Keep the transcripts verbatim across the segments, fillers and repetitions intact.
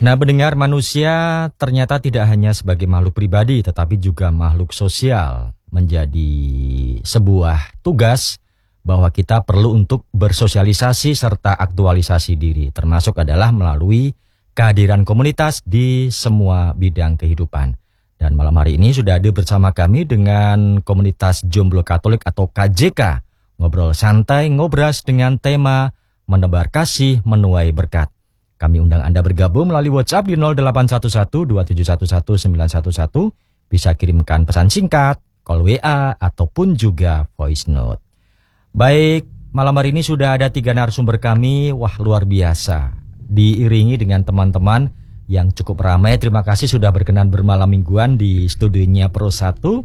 Nah, pendengar, manusia ternyata tidak hanya sebagai makhluk pribadi, tetapi juga makhluk sosial. Menjadi sebuah tugas bahwa kita perlu untuk bersosialisasi serta aktualisasi diri, termasuk adalah melalui kehadiran komunitas di semua bidang kehidupan. Dan malam hari ini sudah ada bersama kami dengan komunitas Jomblo Katolik atau K J K. Ngobrol santai, ngobras dengan tema menebar kasih, menuai berkat. Kami undang Anda bergabung melalui WhatsApp di nol delapan satu satu dua tujuh satu satu sembilan satu satu. Bisa kirimkan pesan singkat, call W A, ataupun juga voice note. Baik, malam hari ini sudah ada tiga narasumber kami. Wah, luar biasa. Diiringi dengan teman-teman yang cukup ramai. Terima kasih sudah berkenan bermalam mingguan di studionya Pro satu.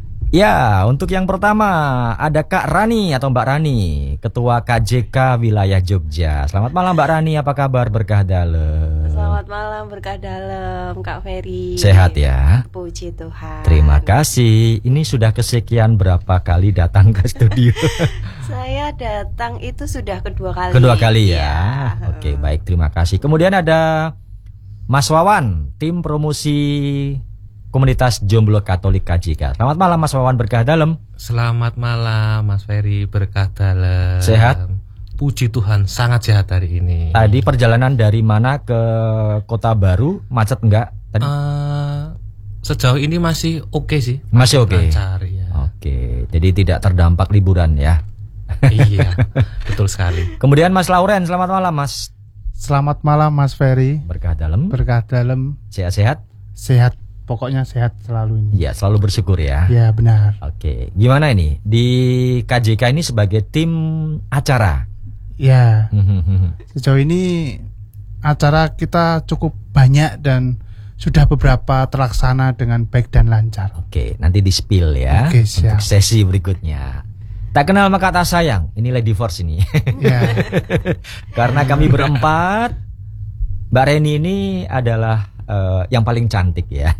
Ya, untuk yang pertama ada Kak Rani atau Mbak Rani, Ketua K J K Wilayah Jogja. Selamat malam Mbak Rani, apa kabar? Berkah dalam. Selamat malam, berkah dalam Kak Ferry. Sehat ya? Puji Tuhan. Terima kasih. Ini sudah kesekian berapa kali datang ke studio? Saya datang itu sudah kedua kali. Kedua kali ya, ya. Oke, hmm. baik, terima kasih. Kemudian ada Mas Wawan, tim promosi Komunitas Jomblo Katolik K J K. Selamat malam Mas Wawan, berkah dalam. Selamat malam Mas Ferry, berkah dalam. Sehat? Puji Tuhan, sangat sehat hari ini. Tadi perjalanan dari mana ke Kota Baru, macet enggak? Tadi? Uh, sejauh ini masih oke okay sih. Masih oke. Okay. Lancar ya. Oke, jadi tidak terdampak liburan ya. Iya, betul sekali. Kemudian Mas Lauren, selamat malam Mas. Selamat malam Mas Ferry. Berkah dalam. Berkah dalam. Sehat-sehat? Sehat. Pokoknya sehat selalu ini. Ya, selalu bersyukur ya. Ya, benar. Oke, gimana ini? Di K J K ini sebagai tim acara? Ya, sejauh ini acara kita cukup banyak dan sudah beberapa terlaksana dengan baik dan lancar. Oke, nanti di spill ya. Oke, siap. Untuk sesi berikutnya. Tak kenal maka tak sayang. Ini Lady Force ini. Ya. Karena kami berempat, Mbak Reni ini adalah Uh, yang paling cantik ya.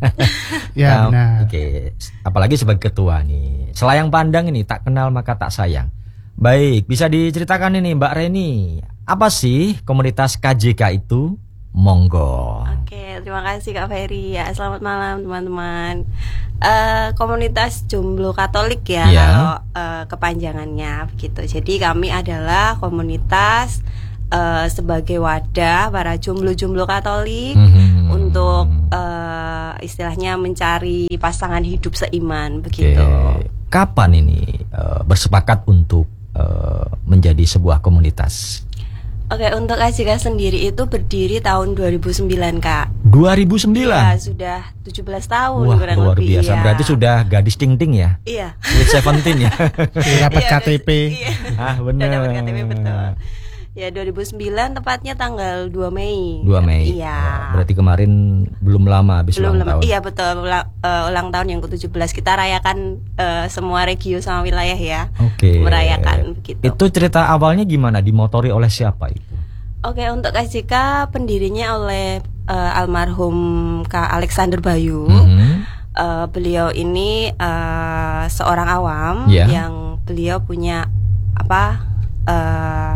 Ya, nah, benar. Oke, okay. Apalagi sebagai ketua nih. Selayang pandang ini, tak kenal maka tak sayang. Baik, bisa diceritakan ini Mbak Reni, apa sih komunitas K J K itu? Monggo. Oke, terima kasih Kak Ferry ya. Selamat malam teman-teman. Uh, komunitas Jomblo Katolik ya, yeah. Kalau uh, kepanjangannya begitu. Jadi kami adalah komunitas Uh, sebagai wadah para jomblo-jomblo Katolik mm-hmm. untuk uh, istilahnya mencari pasangan hidup seiman begitu. Oke. Kapan ini uh, bersepakat untuk uh, menjadi sebuah komunitas? Oke, untuk K J K sendiri itu berdiri tahun dua ribu sembilan Kak. dua ribu sembilan? Ya, sudah tujuh belas tahun. Wah, kurang luar lebih, biasa. Ya. Berarti sudah gadis ting-ting ya? Iya. Sweet Seventeen ya? Dapat K T P. Iya. Ah, benar. Dapat K T P, betul. Ya, dua ribu sembilan tepatnya tanggal dua Mei. dua Mei. Iya. Ya, berarti kemarin belum lama habis belum ulang lama. tahun. Iya, betul. Ulang, uh, ulang tahun yang ke tujuh belas. Kita rayakan uh, semua regio sama wilayah ya. Oke. Merayakan begitu. Itu cerita awalnya gimana? Dimotori oleh siapa itu? Oke, untuk K J K pendirinya oleh uh, almarhum Kak Alexander Bayu. Mm-hmm. uh, Beliau ini uh, seorang awam yeah. yang beliau punya apa? Uh,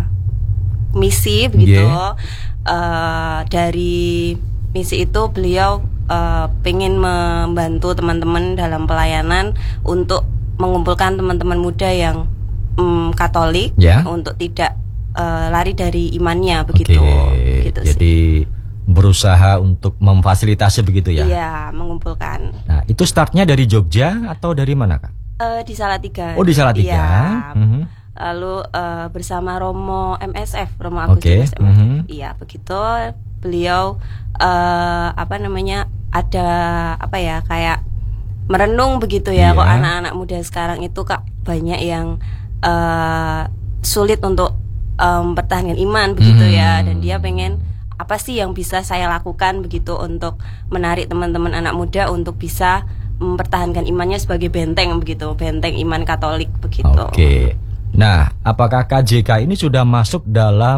misi begitu. Yeah. Uh, dari misi itu beliau uh, pengen membantu teman-teman dalam pelayanan untuk mengumpulkan teman-teman muda yang um, Katolik yeah. untuk tidak uh, lari dari imannya begitu. Okay. Gitu Jadi sih. Berusaha untuk memfasilitasi begitu ya? Iya, mengumpulkan. Nah, itu startnya dari Jogja atau dari mana Kak? Uh, di Salatiga. Oh, di Salatiga. Iya. Mm-hmm. Lalu uh, bersama Romo M S F, Romo Agus okay. M S F. Mm-hmm. Iya, begitu. Beliau uh, apa namanya? Ada apa ya? Kayak merenung begitu ya. Yeah. Kok anak-anak muda sekarang itu Kak banyak yang uh, sulit untuk um, mempertahankan iman begitu mm-hmm. ya. Dan dia pengen apa sih yang bisa saya lakukan begitu untuk menarik teman-teman anak muda untuk bisa mempertahankan imannya sebagai benteng begitu, benteng iman Katolik begitu. Oke. Okay. Nah, apakah K J K ini sudah masuk dalam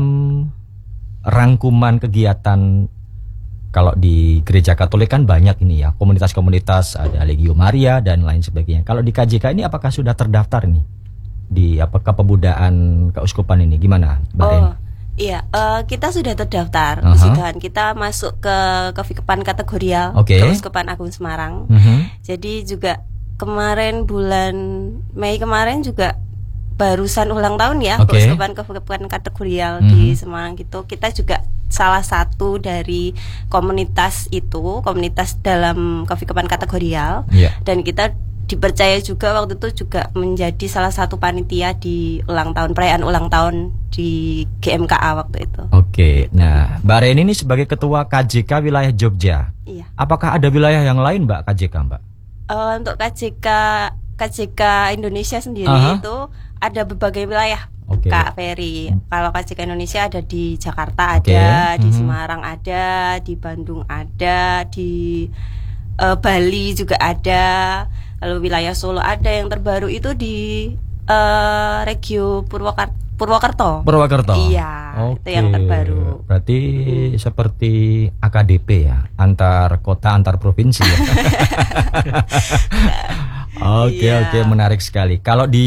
rangkuman kegiatan? Kalau di gereja Katolik kan banyak ini ya, komunitas-komunitas, ada Legio Maria dan lain sebagainya. Kalau di K J K ini apakah sudah terdaftar nih di apa kepemudaan keuskupan ini? Gimana, Mbak Oh, Ren? Iya, uh, kita sudah terdaftar. Uh-huh. Puji Tuhan, kita masuk ke Kefikepan kategorial, okay. Keuskupan Agung Semarang. Uh-huh. Jadi juga kemarin bulan Mei kemarin juga barusan ulang tahun ya, okay. Keuskupan Kefikepan kategorial uh-huh. di Semarang gitu. Kita juga salah satu dari komunitas itu, komunitas dalam Kefikepan kategorial, yeah. dan kita dipercaya juga waktu itu juga menjadi salah satu panitia di ulang tahun, perayaan ulang tahun di G M K A waktu itu. Oke, nah Mbak Reni ini sebagai ketua K J K wilayah Jogja. Iya. Apakah ada wilayah yang lain Mbak K J K Mbak? Uh, untuk K J K K J K Indonesia sendiri uh-huh. itu ada berbagai wilayah. Okay. Kak Ferry, hmm. kalau K J K Indonesia ada di Jakarta ada, okay. di hmm. Semarang ada, di Bandung ada, di uh, Bali juga ada. Lalu wilayah Solo ada, yang terbaru itu di uh, Regio Purwokerto. Purwokerto. Purwokerto. Iya, okay. itu yang terbaru. Berarti hmm. seperti A K D P ya, antar kota, antar provinsi ya. Oke, iya. Oke, menarik sekali. Kalau di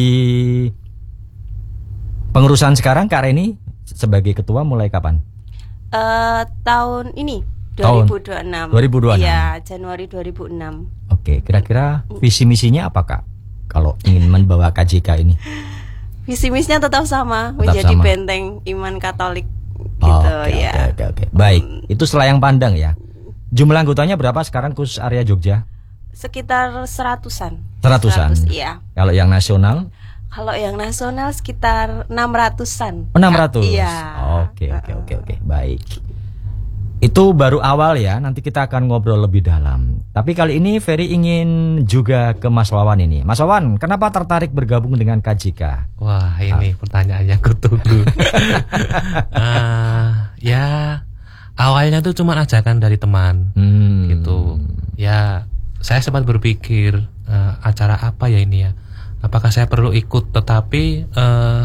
pengurusan sekarang Kak Reni sebagai ketua mulai kapan? Uh, tahun ini dua ribu dua puluh enam. dua ribu dua puluh enam. Iya, Januari dua ribu enam. Oke, kira-kira visi misinya apa Kak? Kalau ingin membawa K J K ini? Visi misinya tetap sama, tetap menjadi sama. Benteng iman Katolik gitu oh, okay, ya. Oke, oke, oke. Baik, itu selayang pandang ya. Jumlah anggotanya berapa sekarang khusus area Jogja? Sekitar seratusan. Seratusan. seratus, iya. Kalau yang nasional? Kalau yang nasional sekitar enam ratusan. enam ratus. Iya. Oke, oke, oke, oke. Baik. Itu baru awal ya, nanti kita akan ngobrol lebih dalam. Tapi kali ini Ferry ingin juga ke Mas Wawan ini. Mas Wawan, kenapa tertarik bergabung dengan K J K? Wah, ini ah. pertanyaan yang kutunggu. uh, ya, awalnya tuh cuma ajakan dari teman, hmm. gitu. Ya, saya sempat berpikir uh, acara apa ya ini ya? Apakah saya perlu ikut? Tetapi uh,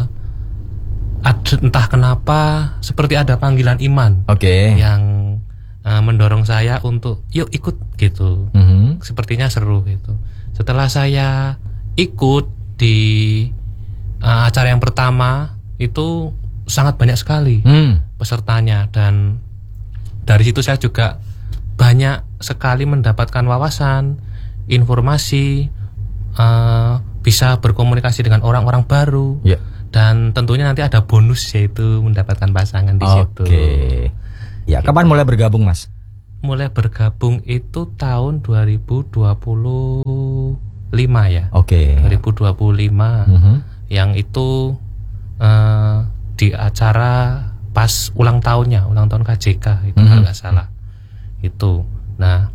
ad, entah kenapa seperti ada panggilan iman, okay. yang Uh, mendorong saya untuk yuk ikut gitu. Mm-hmm. Sepertinya seru gitu. Setelah saya ikut di uh, acara yang pertama itu sangat banyak sekali mm. pesertanya, dan dari situ saya juga banyak sekali mendapatkan wawasan, informasi, uh, bisa berkomunikasi dengan orang-orang baru, yeah. dan tentunya nanti ada bonus yaitu mendapatkan pasangan di okay. situ. Ya, kapan mulai bergabung Mas? Mulai bergabung itu tahun dua ribu dua puluh lima ya. Oke. Okay. dua ribu dua puluh lima. Uh-huh. Yang itu uh, di acara pas ulang tahunnya, ulang tahun K J K itu uh-huh. kalau nggak salah. Itu. Nah,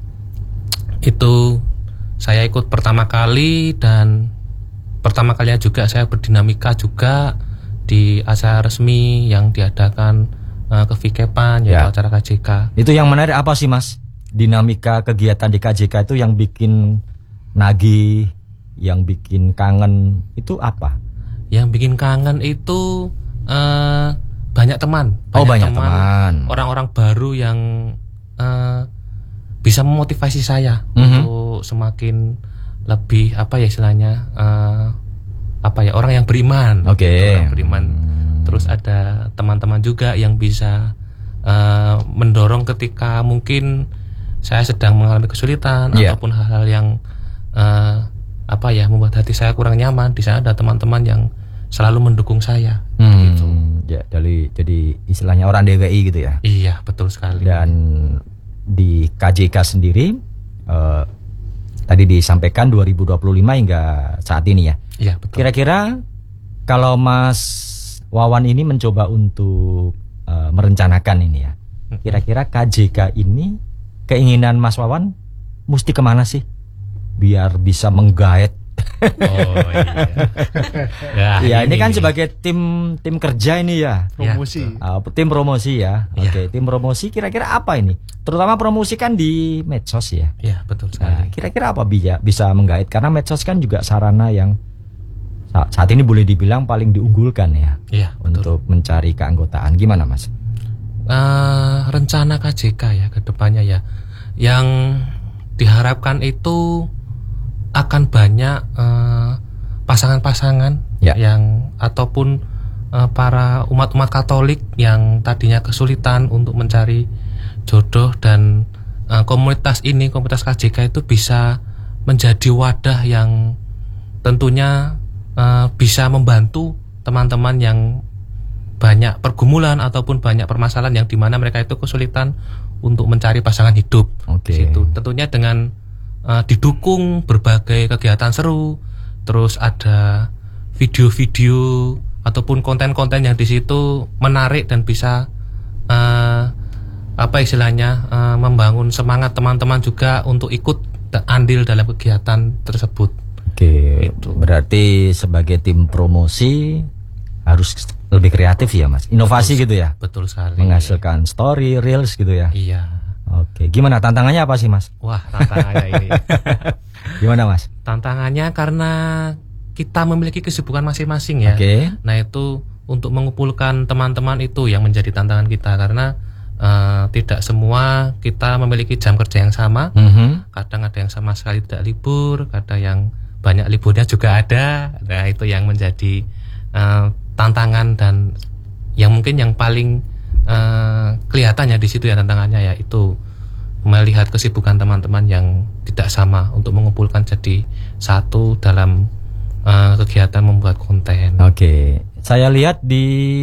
itu saya ikut pertama kali, dan pertama kalinya juga saya berdinamika juga di acara resmi yang diadakan Uh, Kefikepan, yaitu ya. acara K J K. Itu yang menarik apa sih Mas? Dinamika kegiatan di K J K itu yang bikin nagih, yang bikin kangen itu apa? Yang bikin kangen itu uh, banyak teman. Banyak oh banyak teman, teman. Orang-orang baru yang uh, bisa memotivasi saya mm-hmm. untuk semakin lebih apa ya istilahnya uh, apa ya orang yang beriman. Oke. Okay. Orang beriman. Terus ada teman-teman juga yang bisa uh, mendorong ketika mungkin saya sedang mengalami kesulitan yeah. ataupun hal-hal yang uh, apa ya membuat hati saya kurang nyaman. Di sana ada teman-teman yang selalu mendukung saya. Hmm, gitu. Ya, jadi jadi istilahnya orang D W I gitu ya. Iya, betul sekali. Dan di K J K sendiri uh, tadi disampaikan dua ribu dua puluh lima hingga saat ini ya. Iya, betul. Kira-kira kalau Mas Wawan ini mencoba untuk uh, merencanakan ini ya. Kira-kira K J K ini keinginan Mas Wawan mesti kemana sih? Biar bisa menggaet. Oh iya. ya, ya ini, ini kan sebagai tim tim kerja ini ya. Promosi. Uh, tim promosi ya. Oke, okay, tim promosi kira-kira apa ini? Terutama promosi kan di medsos ya. Iya, betul sekali. Nah, kira-kira apa bisa bisa menggaet, karena medsos kan juga sarana yang saat ini boleh dibilang paling diunggulkan ya, ya untuk mencari keanggotaan. Gimana Mas? Uh, rencana K J K ya ke depannya ya, yang diharapkan itu akan banyak uh, pasangan-pasangan ya. yang ataupun uh, para umat-umat Katolik yang tadinya kesulitan untuk mencari jodoh, dan uh, komunitas ini, komunitas K J K itu bisa menjadi wadah yang tentunya uh, bisa membantu teman-teman yang banyak pergumulan ataupun banyak permasalahan yang dimana mereka itu kesulitan untuk mencari pasangan hidup. Oke. Di situ tentunya dengan uh, didukung berbagai kegiatan seru, terus ada video-video ataupun konten-konten yang di situ menarik dan bisa uh, apa istilahnya uh, membangun semangat teman-teman juga untuk ikut andil dalam kegiatan tersebut. Oke, itu berarti sebagai tim promosi harus lebih kreatif ya Mas, inovasi betul, gitu ya. Betul sekali. Menghasilkan story, reels gitu ya. Iya. Oke, gimana tantangannya apa sih Mas? Wah, tantangannya ini. Gimana Mas? Tantangannya karena kita memiliki kesibukan masing-masing ya. Oke. Nah itu untuk mengumpulkan teman-teman itu yang menjadi tantangan kita, karena uh, tidak semua kita memiliki jam kerja yang sama. Mm-hmm. Kadang ada yang sama sekali tidak libur, kadang yang banyak liburnya juga ada. Nah itu yang menjadi uh, tantangan, dan yang mungkin yang paling uh, kelihatannya di situ ya tantangannya, yaitu melihat kesibukan teman-teman yang tidak sama untuk mengumpulkan jadi satu dalam uh, kegiatan membuat konten. Oke, saya lihat di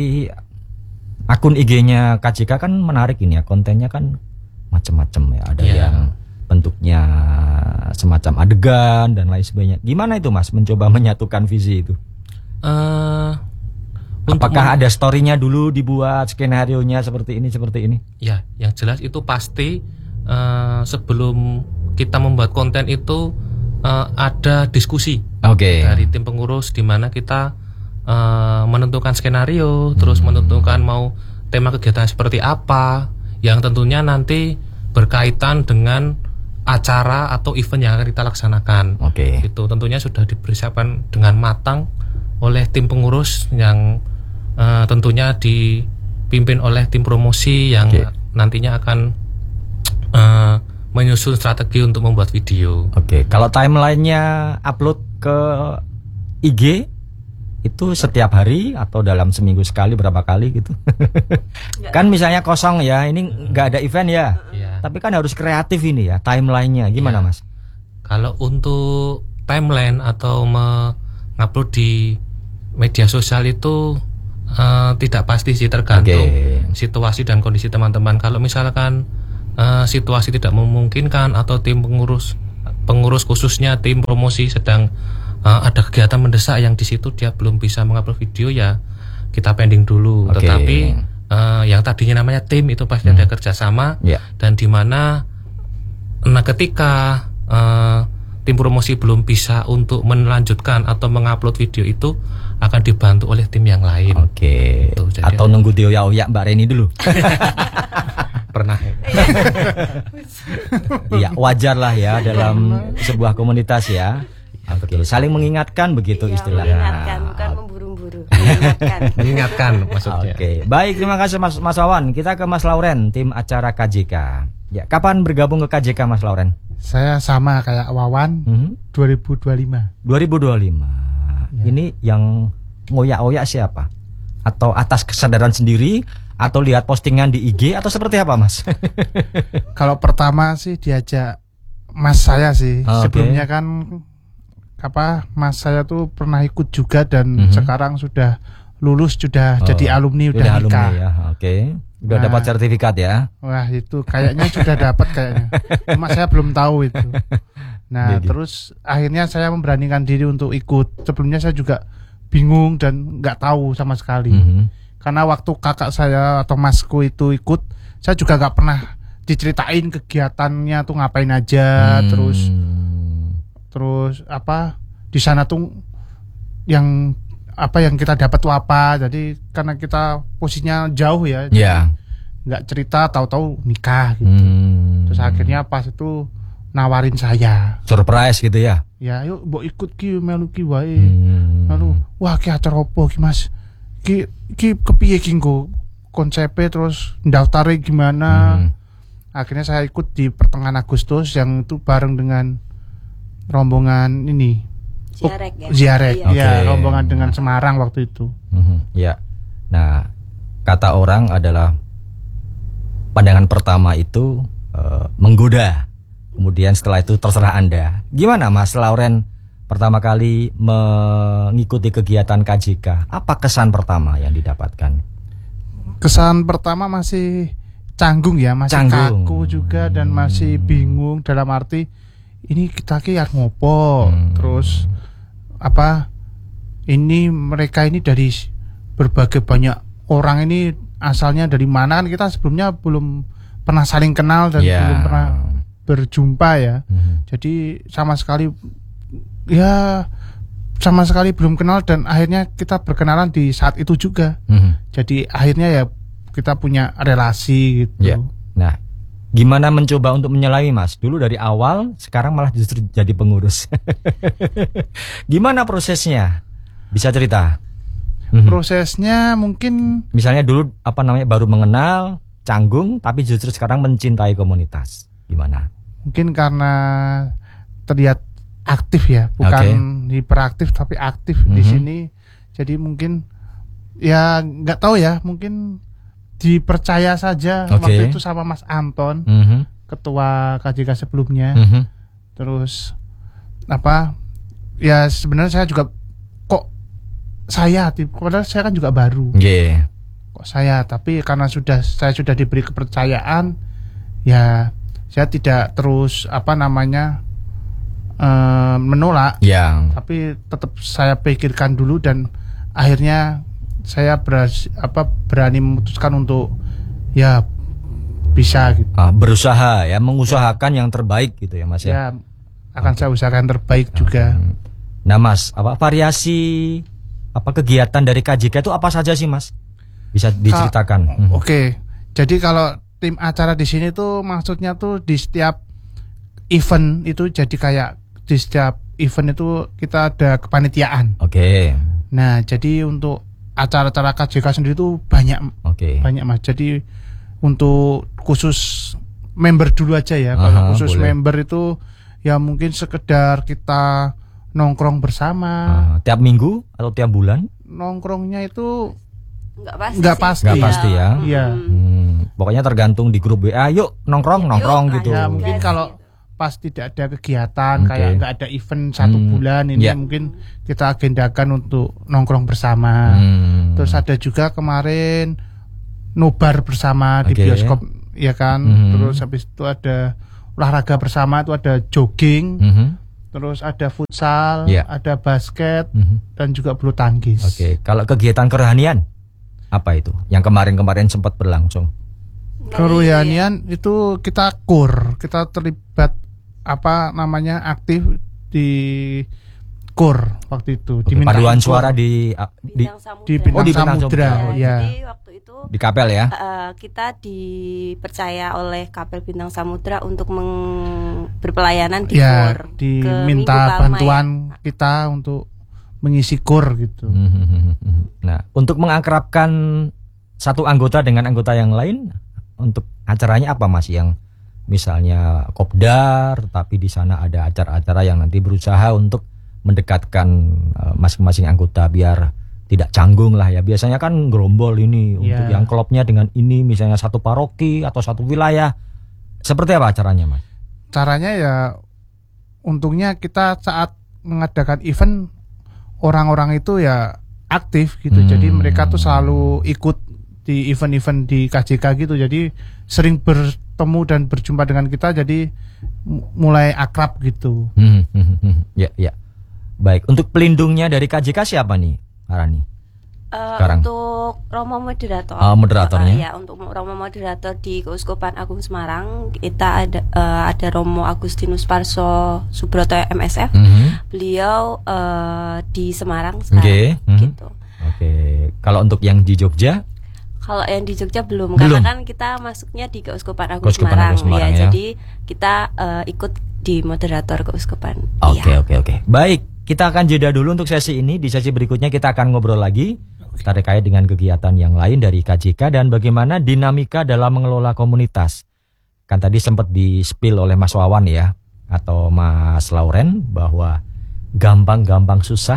akun I G-nya K J K kan menarik ini ya, kontennya kan macam-macam ya, ada yeah. yang bentuknya semacam adegan dan lain sebagainya. Gimana itu Mas mencoba menyatukan visi itu? Uh, Apakah ada story-nya dulu dibuat, skenario-nya seperti ini, seperti ini? Ya, yang jelas itu pasti uh, sebelum kita membuat konten itu uh, ada diskusi okay. dari tim pengurus, di mana kita uh, menentukan skenario, hmm. terus menentukan mau tema kegiatan seperti apa, yang tentunya nanti berkaitan dengan acara atau event yang akan kita laksanakan. Oke. Okay. Itu tentunya sudah dipersiapkan dengan matang oleh tim pengurus yang Uh, tentunya dipimpin oleh tim promosi yang okay. nantinya akan uh, menyusun strategi untuk membuat video. Oke, okay. Kalau timelinenya upload ke I G itu setiap hari atau dalam seminggu sekali, berapa kali gitu? Kan misalnya kosong ya, ini nggak ada event ya, yeah. tapi kan harus kreatif ini ya, timelinenya gimana yeah. Mas? Kalau untuk timeline atau mengupload di media sosial itu Uh, tidak pasti sih, tergantung okay. situasi dan kondisi teman-teman. Kalau misalkan uh, situasi tidak memungkinkan atau tim pengurus pengurus khususnya tim promosi sedang uh, ada kegiatan mendesak yang di situ dia belum bisa mengupload video, ya kita pending dulu. Okay. Tetapi uh, yang tadinya namanya tim itu pasti hmm. ada kerjasama yeah. dan di mana nah ketika uh, tim promosi belum bisa untuk melanjutkan atau mengupload video itu, akan dibantu oleh tim yang lain. Oke. Tuh, atau nunggu dioyak-oyak Mbak Reni dulu. Pernah. Iya, wajar lah ya dalam sebuah komunitas ya. Oke, saling mengingatkan begitu iya, istilahnya. Mengingatkan, bukan memburu-buru. Mengingatkan. Mengingatkan maksudnya. Oke, baik, terima kasih Mas Mas Wawan. Kita ke Mas Lauren, tim acara K J K. Ya, kapan bergabung ke K J K Mas Lauren? Saya sama kayak Wawan, mm-hmm. dua ribu dua puluh lima. dua ribu dua puluh lima. Ya. Ini yang ngoyak-oyak siapa? Atau atas kesadaran sendiri, atau lihat postingan di I G, atau seperti apa Mas? Kalau pertama sih diajak Mas saya sih. Oh, sebelumnya okay. kan apa Mas saya tuh pernah ikut juga dan mm-hmm. sekarang sudah lulus, sudah oh, jadi alumni, udah nikah. Alumni ya, oke. Okay. Udah nah, dapat sertifikat ya? Wah itu kayaknya sudah dapat kayaknya. Cuma saya belum tahu itu. Nah jadi. Terus akhirnya saya memberanikan diri untuk ikut. Sebelumnya saya juga bingung dan nggak tahu sama sekali. Mm-hmm. Karena waktu kakak saya atau masku itu ikut, saya juga nggak pernah diceritain kegiatannya tuh ngapain aja. Hmm. Terus terus apa di sana tuh yang apa yang kita dapat tuh apa. Jadi karena kita posisinya jauh ya, yeah. nggak cerita, tahu-tahu nikah gitu. Hmm. Terus akhirnya pas itu nawarin saya surprise gitu ya. Ya, yuk mbok ikut ki melu ki wae. Hmm. Lalu wah ki acara opo ki Mas? Ki ki kepiye ki nggo konsepe, terus daftarnya gimana? Hmm. Akhirnya saya ikut di pertengahan Agustus yang itu bareng dengan rombongan ini. Ziarek ya. Ziarek, iya. ya, okay. rombongan dengan Semarang waktu itu. Mm-hmm. Ya. Nah, kata orang adalah pandangan pertama itu uh, menggoda. Kemudian setelah itu terserah Anda. Gimana Mas Lauren pertama kali mengikuti kegiatan K J K? Apa kesan pertama yang didapatkan? Kesan pertama masih canggung ya, masih canggung. Kaku juga dan masih bingung dalam arti ini kita ki harus ngopo. Hmm. Terus apa? Ini mereka ini dari berbagai banyak orang ini asalnya dari mana, kan kita sebelumnya belum pernah saling kenal dan yeah. belum pernah berjumpa ya. Hmm. Jadi sama sekali ya sama sekali belum kenal dan akhirnya kita berkenalan di saat itu juga. Hmm. Jadi akhirnya ya kita punya relasi gitu. Yeah. Nah, gimana mencoba untuk menyelami Mas? Dulu dari awal, sekarang malah justru jadi pengurus. Gimana prosesnya? Bisa cerita? Prosesnya mungkin misalnya dulu apa namanya baru mengenal, canggung, tapi justru sekarang mencintai komunitas. Gimana? Mungkin karena terlihat aktif ya, bukan okay. hiperaktif tapi aktif mm-hmm. di sini. Jadi mungkin ya nggak tahu ya, mungkin dipercaya saja okay. waktu itu sama Mas Anton, mm-hmm. ketua K J K sebelumnya. Mm-hmm. Terus apa? Ya sebenarnya saya juga kok saya, padahal saya kan juga baru. Yeah. Kok saya, tapi karena sudah saya sudah diberi kepercayaan, ya saya tidak terus apa namanya uh, menolak. Yeah. Tapi tetap saya pikirkan dulu dan akhirnya saya beras, apa berani memutuskan untuk ya bisa gitu. Ah, berusaha ya, mengusahakan ya. yang terbaik gitu ya Mas ya. Ya akan okay. saya usahakan terbaik okay. juga. Nah Mas, apa variasi apa kegiatan dari K J K itu apa saja sih Mas? Bisa diceritakan. Ka- Oke, okay. Jadi kalau tim acara di sini tuh maksudnya tuh di setiap event itu jadi kayak di setiap event itu kita ada kepanitiaan. Oke. Okay. Nah jadi untuk acara-acara K J K sendiri tuh banyak, okay. banyak Mas. Jadi untuk khusus member dulu aja ya. Kalau Aha, khusus boleh. member itu ya mungkin sekedar kita nongkrong bersama. Uh, tiap minggu atau tiap bulan? Nongkrongnya itu nggak pasti. Nggak pasti. Nggak pasti ya. Iya. Hmm, pokoknya tergantung di grup W A. Yuk nongkrong, ya, nongkrong yuk, gitu. Ya mungkin kalau pas tidak ada kegiatan okay. kayak nggak ada event satu hmm, bulan ini yeah. mungkin kita agendakan untuk nongkrong bersama. Hmm. Terus ada juga kemarin nobar bersama okay. di bioskop ya kan. Hmm. Terus habis itu ada olahraga bersama, itu ada jogging. Hmm. Terus ada futsal, yeah. ada basket, mm-hmm. dan juga bulu tangkis. Oke, okay. Kalau kegiatan kerohanian apa itu? Yang kemarin-kemarin sempat berlangsung. Kerohanian itu kita kur, kita terlibat apa namanya aktif di kur waktu itu. Okay. Paduan suara di di di Bintang, oh, di Bintang Samudra, Samudra. Ya. Jadi waktu itu di kapel ya. Uh, kita dipercaya oleh Kapel Bintang Samudra untuk meng- berpelayanan di ya, kur. Diminta bantuan ya. Kita untuk mengisi kur gitu. Nah, untuk mengakrabkan satu anggota dengan anggota yang lain, untuk acaranya apa Mas? Yang misalnya kopdar, tapi di sana ada acara-acara yang nanti berusaha untuk mendekatkan uh, masing-masing anggota biar tidak canggung lah ya. Biasanya kan gerombol ini yeah. untuk yang klubnya dengan ini misalnya satu paroki atau satu wilayah. Seperti apa caranya Mas? Caranya ya untungnya kita saat mengadakan event orang-orang itu ya aktif gitu. Hmm. Jadi mereka tuh selalu ikut di event-event di K J K gitu. Jadi sering bertemu dan berjumpa dengan kita, jadi mulai akrab gitu. Hmm, hmm, hmm. Ya, ya. Baik, untuk pelindungnya dari K J K siapa nih, Arani? Uh, untuk Romo moderator. Oh, moderatornya. Uh, ya, untuk Romo moderator di Keuskupan Agung Semarang kita ada uh, ada Romo Agustinus Parso Subroto M S F. Mm-hmm. Beliau uh, di Semarang sekarang. Okay. Mm-hmm. Gitu. Oke. Okay. Kalau untuk yang di Jogja? Kalau yang di Jogja belum, belum. Karena kan kita masuknya di Keuskupan Agung Keuskupan Semarang, Agung Semarang ya, ya. Jadi kita uh, ikut di moderator Keuskupan. Oke, okay, ya. oke, okay, oke. Okay. Baik, kita akan jeda dulu untuk sesi ini. Di sesi berikutnya kita akan ngobrol lagi terkait dengan kegiatan yang lain dari K J K dan bagaimana dinamika dalam mengelola komunitas. Kan tadi sempat di-spill oleh Mas Wawan ya, atau Mas Lauren, bahwa gampang-gampang susah,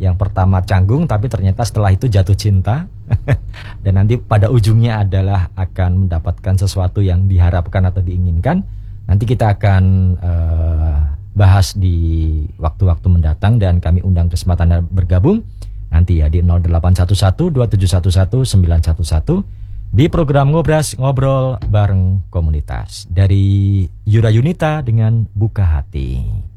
Yang pertama canggung, tapi ternyata setelah itu jatuh cinta. Dan nanti pada ujungnya adalah akan mendapatkan sesuatu yang diharapkan atau diinginkan. Nanti kita akan uh, bahas di waktu-waktu mendatang, dan kami undang kesempatan bergabung nanti ya di nol delapan satu satu dua tujuh satu satu sembilan satu satu di program Ngobras, ngobrol bareng komunitas dari Yura Yunita dengan Buka Hati.